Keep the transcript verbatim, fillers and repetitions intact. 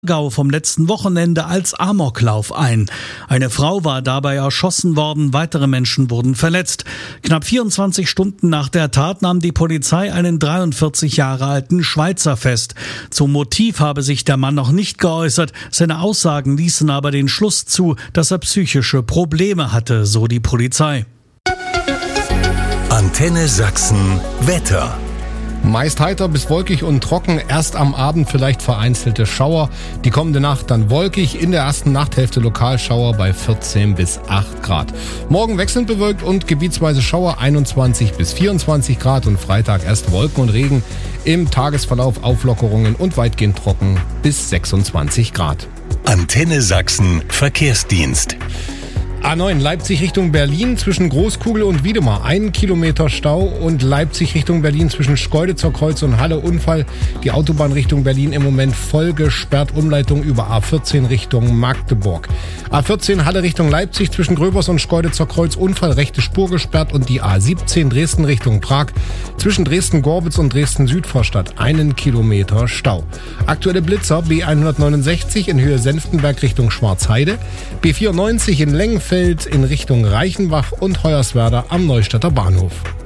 Gau vom letzten Wochenende als Amoklauf ein. Eine Frau war dabei erschossen worden, weitere Menschen wurden verletzt. Knapp vierundzwanzig Stunden nach der Tat nahm die Polizei einen dreiundvierzig Jahre alten Schweizer fest. Zum Motiv habe sich der Mann noch nicht geäußert, seine Aussagen ließen aber den Schluss zu, dass er psychische Probleme hatte, so die Polizei. Antenne Sachsen Wetter. Meist heiter bis wolkig und trocken, erst am Abend vielleicht vereinzelte Schauer. Die kommende Nacht dann wolkig, in der ersten Nachthälfte Lokalschauer bei vierzehn bis acht Grad. Morgen wechselnd bewölkt und gebietsweise Schauer einundzwanzig bis vierundzwanzig Grad und Freitag erst Wolken und Regen. Im Tagesverlauf Auflockerungen und weitgehend trocken bis sechsundzwanzig Grad. Antenne Sachsen Verkehrsdienst. A neun Leipzig Richtung Berlin zwischen Großkugel und Wiedemar. Ein Kilometer Stau und Leipzig Richtung Berlin zwischen Schkeuditzer Kreuz und Halle Unfall. Die Autobahn Richtung Berlin im Moment voll gesperrt. Umleitung über A vierzehn Richtung Magdeburg. A vierzehn Halle Richtung Leipzig zwischen Gröbers und Schkeuditzer Kreuz Unfall. Rechte Spur gesperrt und die A siebzehn Dresden Richtung Prag zwischen Dresden-Gorbitz und Dresden-Südvorstadt. Einen Kilometer Stau. Aktuelle Blitzer B hundertneunundsechzig in Höhe Senftenberg Richtung Schwarzheide. B vierundneunzig in Lengenfeld in Richtung Reichenbach und Hoyerswerda am Neustädter Bahnhof.